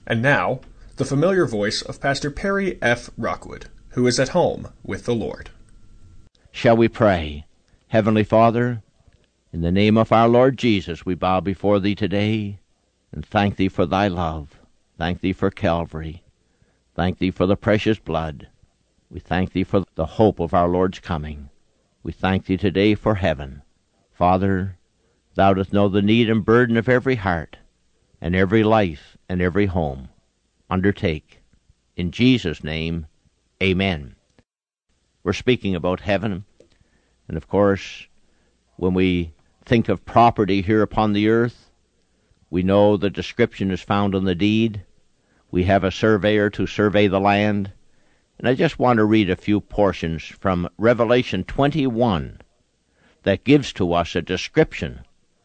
And now, the familiar voice of Pastor Perry F. Rockwood, who is at home with the Lord. Shall we pray? Heavenly Father, in the name of our Lord Jesus, we bow before Thee today and thank Thee for Thy love. Thank Thee for Calvary. Thank Thee for the precious blood. We thank Thee for the hope of our Lord's coming. We thank Thee today for heaven. Father, Thou dost know the need and burden of every heart and every life and every home. Undertake. In Jesus' name, amen. We're speaking about heaven, and of course, when we think of property here upon the earth, we know the description is found on the deed. We have a surveyor to survey the land. And I just want to read a few portions from Revelation 21 that gives to us a description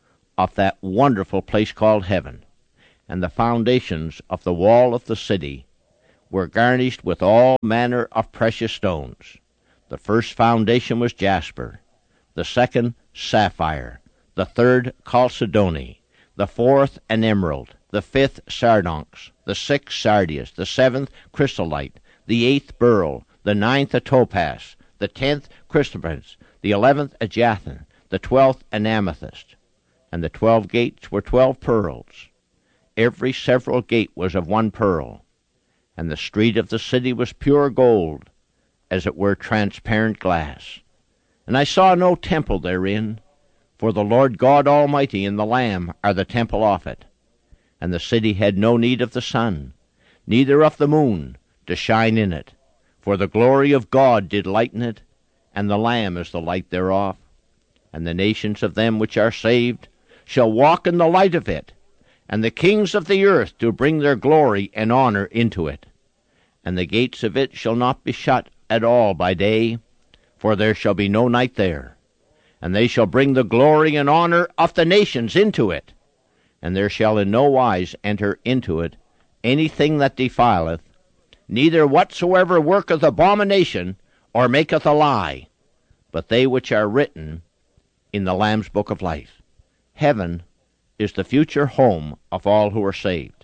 of that wonderful place called heaven. And the foundations of the wall of the city were garnished with all manner of precious stones. The first foundation was jasper, the second sapphire, the third chalcedony, the fourth an emerald, the fifth sardonyx, the sixth sardius, the seventh chrysolite, the eighth beryl, the ninth a topaz, the 10th chrysoprase, the 11th a jacinth, the 12th an amethyst. And the 12 gates were 12 pearls. Every several gate was of one pearl. And the street of the city was pure gold, as it were transparent glass. And I saw no temple therein, for the Lord God Almighty and the Lamb are the temple of it. And the city had no need of the sun, neither of the moon, to shine in it. For the glory of God did lighten it, and the Lamb is the light thereof. And the nations of them which are saved shall walk in the light of it, and the kings of the earth do bring their glory and honor into it. And the gates of it shall not be shut at all by day, for there shall be no night there. And they shall bring the glory and honor of the nations into it. And there shall in no wise enter into it anything that defileth, neither whatsoever worketh abomination, or maketh a lie, but they which are written in the Lamb's book of life. Heaven is the future home of all who are saved.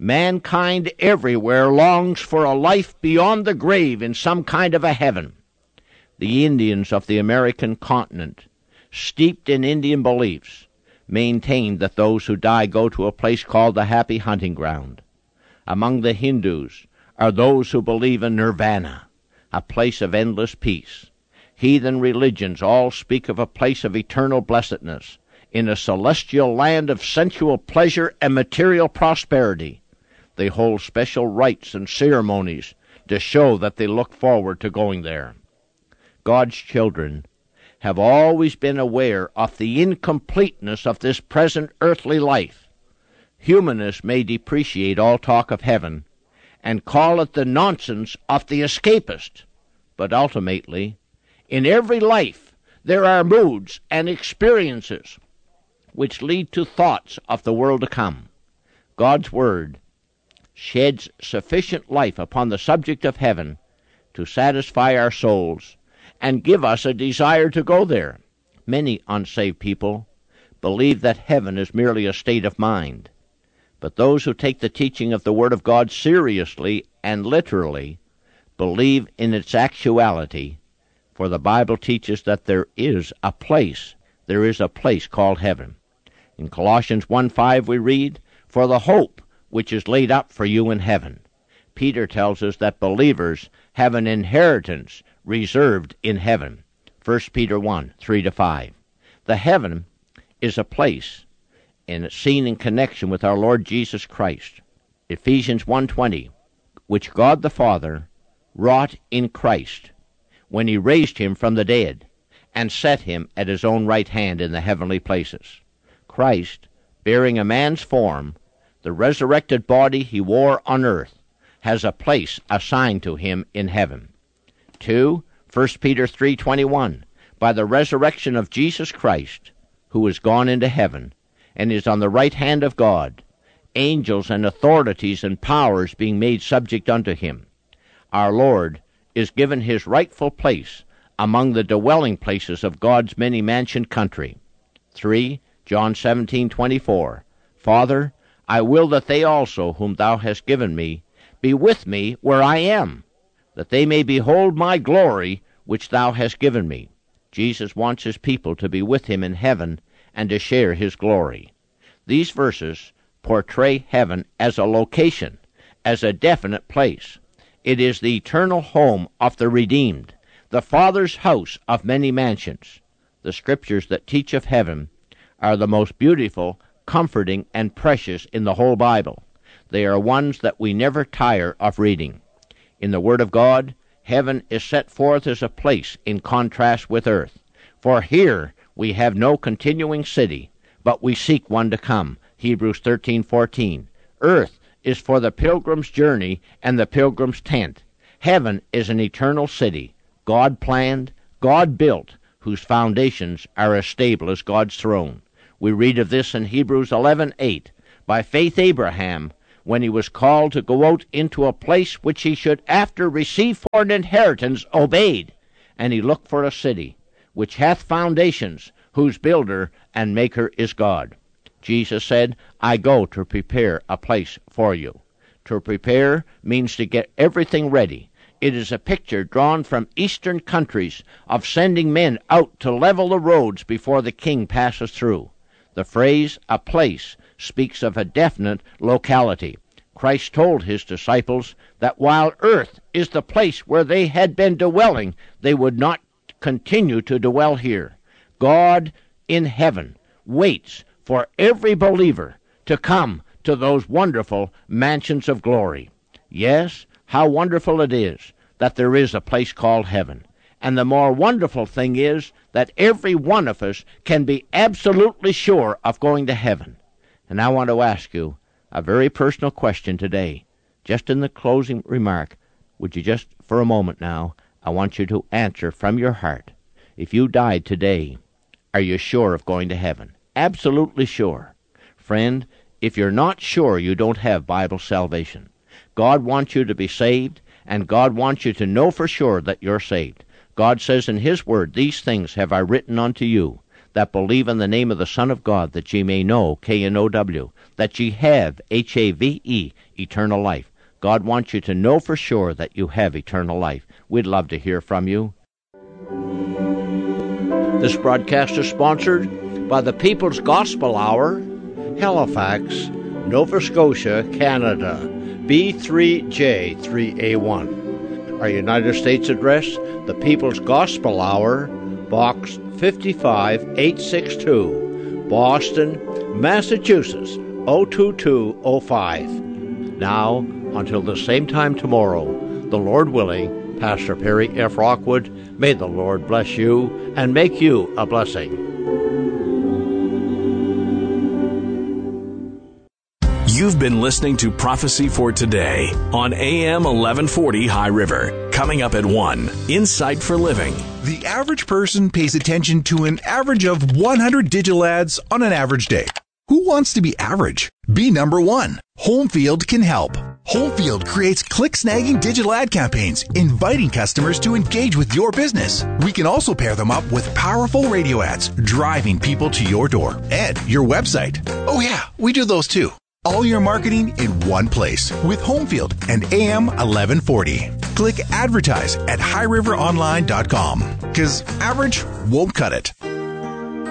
Mankind everywhere longs for a life beyond the grave in some kind of a heaven. The Indians of the American continent, steeped in Indian beliefs, maintain that those who die go to a place called the happy hunting ground. Among the Hindus are those who believe in nirvana, a place of endless peace. Heathen religions all speak of a place of eternal blessedness, in a celestial land of sensual pleasure and material prosperity. They hold special rites and ceremonies to show that they look forward to going there. God's children have always been aware of the incompleteness of this present earthly life. Humanists may depreciate all talk of heaven and call it the nonsense of the escapist, but ultimately, in every life there are moods and experiences which lead to thoughts of the world to come. God's Word sheds sufficient light upon the subject of heaven to satisfy our souls and give us a desire to go there. Many unsaved people believe that heaven is merely a state of mind, but those who take the teaching of the Word of God seriously and literally believe in its actuality, for the Bible teaches that there is a place called heaven. In Colossians 1:5 we read, "For the hope which is laid up for you in heaven." Peter tells us that believers have an inheritance reserved in heaven. 1 Peter 1:3-5. The heaven is a place, and it's seen in connection with our Lord Jesus Christ. Ephesians 1:20, which God the Father wrought in Christ, when he raised him from the dead, and set him at his own right hand in the heavenly places. Christ, bearing a man's form, the resurrected body he wore on earth, has a place assigned to him in heaven. 2. 1 Peter 3:21, by the resurrection of Jesus Christ, who is gone into heaven, and is on the right hand of God, angels and authorities and powers being made subject unto him. Our Lord is given his rightful place among the dwelling places of God's many-mansioned country. 3. John 17:24, Father, I will that they also, whom thou hast given me, be with me where I am, that they may behold my glory which thou hast given me. Jesus wants his people to be with him in heaven and to share his glory. These verses portray heaven as a location, as a definite place. It is the eternal home of the redeemed, the Father's house of many mansions. The scriptures that teach of heaven are the most beautiful, comforting, and precious in the whole Bible. They are ones that we never tire of reading. In the Word of God, heaven is set forth as a place in contrast with earth. For here we have no continuing city, but we seek one to come. Hebrews 13:14. Earth is for the pilgrim's journey and the pilgrim's tent. Heaven is an eternal city, God planned, God built, whose foundations are as stable as God's throne. We read of this in Hebrews 11:8. By faith Abraham, when he was called to go out into a place which he should after receive for an inheritance, obeyed. And he looked for a city, which hath foundations, whose builder and maker is God. Jesus said, I go to prepare a place for you. To prepare means to get everything ready. It is a picture drawn from eastern countries of sending men out to level the roads before the king passes through. The phrase, a place, speaks of a definite locality. Christ told his disciples that while earth is the place where they had been dwelling, they would not continue to dwell here. God in heaven waits for every believer to come to those wonderful mansions of glory. Yes, how wonderful it is that there is a place called heaven. And the more wonderful thing is that every one of us can be absolutely sure of going to heaven. And I want to ask you a very personal question today. Just in the closing remark, would you just, for a moment now, I want you to answer from your heart. If you died today, are you sure of going to heaven? Absolutely sure. Friend, if you're not sure, you don't have Bible salvation. God wants you to be saved, and God wants you to know for sure that you're saved. God says in his word, these things have I written unto you, that believe in the name of the Son of God, that ye may know, K-N-O-W, that ye have, H-A-V-E, eternal life. God wants you to know for sure that you have eternal life. We'd love to hear from you. This broadcast is sponsored by the People's Gospel Hour, Halifax, Nova Scotia, Canada, B3J3A1. Our United States address, the People's Gospel Hour, Box 55862, Boston, Massachusetts, 02205. Now, until the same time tomorrow, the Lord willing, Pastor Perry F. Rockwood, may the Lord bless you and make you a blessing. You've been listening to Prophecy for Today on AM 1140 High River. Coming up at 1, Insight for Living. The average person pays attention to an average of 100 digital ads on an average day. Who wants to be average? Be number one. Homefield can help. Homefield creates click-snagging digital ad campaigns, inviting customers to engage with your business. We can also pair them up with powerful radio ads, driving people to your door and your website. Oh yeah, we do those too. All your marketing in one place with Homefield and AM 1140. Click advertise at highriveronline.com because average won't cut it.